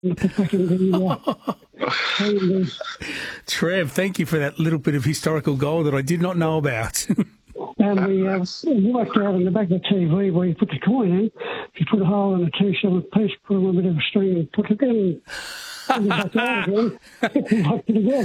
Back in the, Trev, thank you for that little bit of historical gold that I did not know about. and we worked out in the back of the TV where you put the coin in. You put a hole in a two-cylinder piece, put a little bit of a string and put it in. Put it back out again. Locked it again.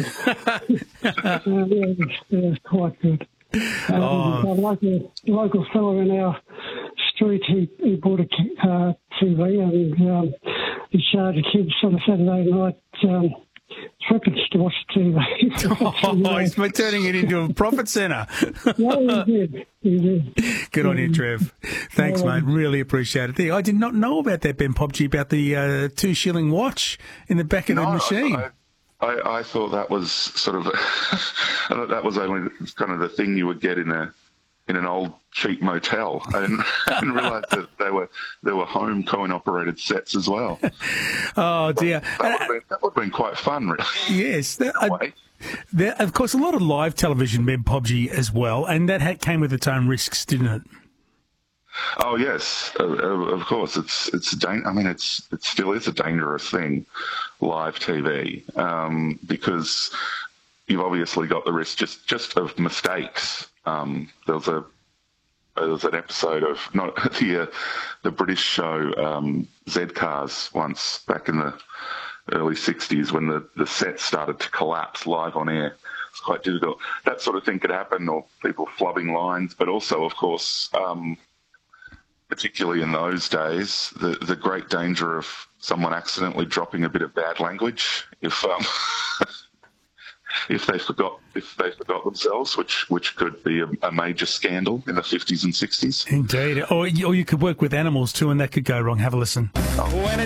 It was quite good. The local fellow in our street, he bought a TV and he charged the kids on a Saturday night trippers to watch the TV. He's been turning it into a profit centre. Yeah, he did. Good on you, Trev. Thanks, mate. Really appreciate it. I did not know about that, Ben Popji, about the 2-shilling watch in the back of the machine. I thought that was sort of, I thought that was only kind of the thing you would get in an old cheap motel. I didn't realise that there were home coin-operated sets as well. Oh dear, That would have been quite fun, really. Yes. Of course, a lot of live television, Ben Popji, as well, and that came with its own risks, didn't it? Oh yes, of course. It still is a dangerous thing, live TV, because you've obviously got the risk just of mistakes. There was an episode of the British show Z Cars once back in the early 60s when the set started to collapse live on air. It's quite difficult. That sort of thing could happen, or people flubbing lines, but also, of course, particularly in those days, the great danger of someone accidentally dropping a bit of bad language if they forgot themselves, which could be a major scandal in the 50s and 60s. Indeed. Or you could work with animals too, and that could go wrong. Have a listen. When